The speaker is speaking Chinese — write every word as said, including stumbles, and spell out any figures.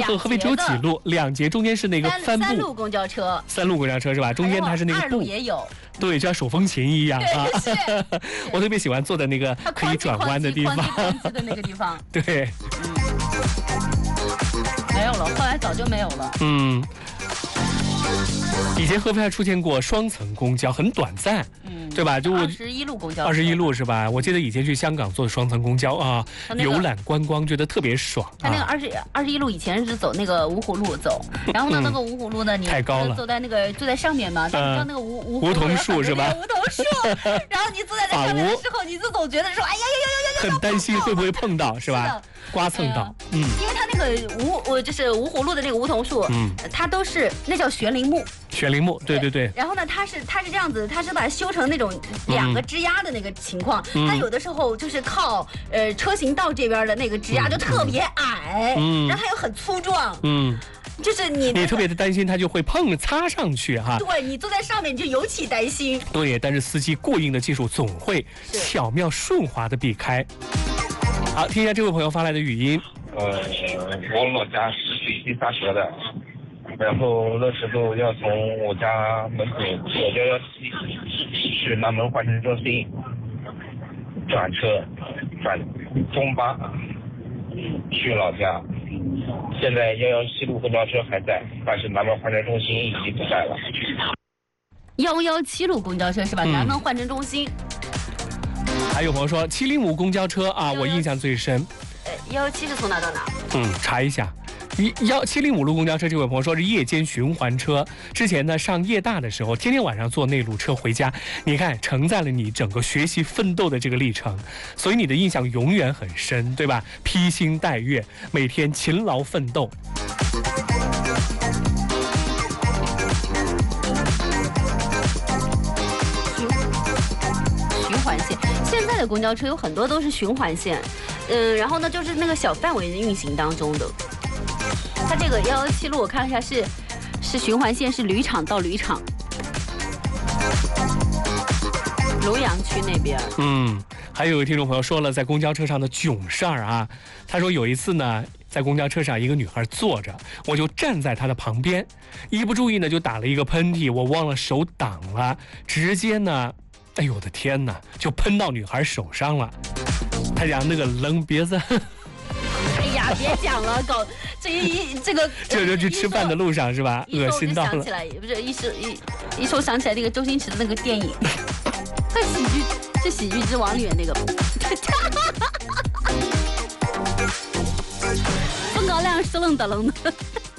和合肥只有几路？两节，中间是那个帆布。 三路公交车。 三路公交车是吧？中间它是那个布。 二路也有。 对，就像手风琴一样啊。我特别喜欢坐在那个可以转弯的地方。 的那个地方。 对。 没有了，后来早就没有了。 嗯。以前合肥还出现过双层公交，很短暂，嗯，对吧？就二十一路公交， 二十一路是吧？我记得以前去香港坐双层公交啊，那个、游览观光，觉得特别爽。 它那个二十二十一路以前是走那个芜湖路走，然后呢，嗯、那个芜湖路呢，你太高了， 坐在那个坐在上面嘛，但你知道那个梧梧梧桐树是吧？ 梧桐树，然后你坐在那上面的时候，你就总觉得说，哎呀呀呀呀呀， 很担心会不会碰到，是吧？刮蹭到， 嗯，因为它那个梧，我就是芜湖路的那个梧桐树，嗯，它都是那叫悬铃木。 悬铃木，对对对。 然后呢，它是它是这样子，它是把它修成那种两个支压的那个情况。嗯、它有的时候就是靠呃车行道这边的那个支压就特别矮，嗯，然后它又很粗壮，嗯，就是你你特别的担心它就会碰擦上去哈。 对，你坐在上面你就尤其担心。 对，但是司机过硬的技术总会巧妙顺滑的避开。好，听一下这位朋友发来的语音。 呃，我老家是学习大学的。然后那时候要从我家门口坐幺幺七去南门换乘中心转车转中巴去老家。现在幺幺七路公交车还在，但是南门换乘中心已经不在了。 幺幺七路公交车是吧？嗯、南门换乘中心。 还有朋友说七零五公交车啊，我印象最深。 呃，幺幺七是从哪到哪？ 嗯，查一下。幺七零五路公交车，这位朋友说是夜间循环车。之前呢，上夜大的时候，天天晚上坐那路车回家，你看承载了你整个学习奋斗的这个历程，所以你的印象永远很深，对吧？披星戴月，每天勤劳奋斗。 循环线，现在的公交车有很多都是循环线，嗯，然后呢，就是那个小范围的运行当中的。它这个幺幺七路我看了一下是是循环线，是铝厂到铝厂，庐阳区那边。 嗯，还有一位听众朋友说了在公交车上的囧事儿啊，他说有一次呢，在公交车上一个女孩坐着，我就站在她的旁边，一不注意呢就打了一个喷嚏，我忘了手挡了，直接呢，哎呦我的天哪，就喷到女孩手上了，他讲那个冷鼻子。 哎呀，别讲了，搞这一这个， 这就去吃饭的路上是吧？恶心到了。 想起来，不是一时一一说想起来那个周星驰的那个电影，在喜剧是喜剧之王里面那个，风高亮是愣的愣的。